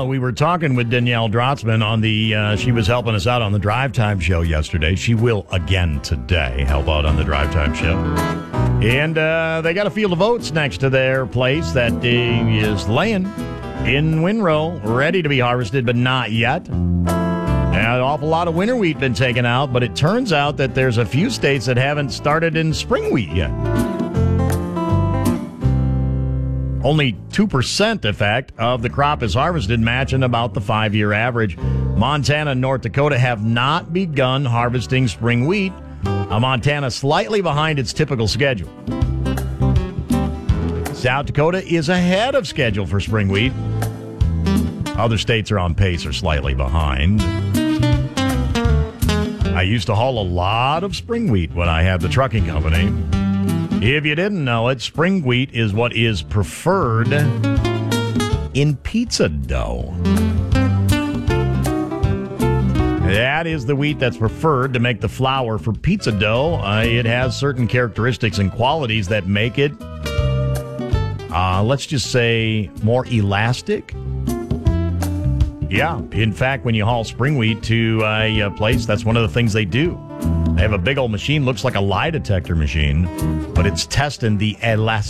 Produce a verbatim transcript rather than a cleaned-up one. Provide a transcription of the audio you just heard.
Well, we were talking with Danielle Drotzman on the, uh, she was helping us out on the Drive Time show yesterday. She will again today help out on the Drive Time show. And uh, they got a field of oats next to their place that uh, is laying in Winrow, ready to be harvested, but not yet. And an awful lot of winter wheat been taken out, but it turns out that there's a few states that haven't started in spring wheat yet. Only two percent, in fact, of the crop is harvested, matching about the five-year average. Montana and North Dakota have not begun harvesting spring wheat. Uh, Montana slightly behind its typical schedule. South Dakota is ahead of schedule for spring wheat. Other states are on pace or slightly behind. I used to haul a lot of spring wheat when I had the trucking company. If you didn't know it, spring wheat is what is preferred in pizza dough. That is the wheat that's preferred to make the flour for pizza dough. Uh, it has certain characteristics and qualities that make it, uh, let's just say, more elastic. Yeah, in fact, when you haul spring wheat to a, a place, that's one of the things they do. They have a big old machine, looks like a lie detector machine, but it's testing the elasticity.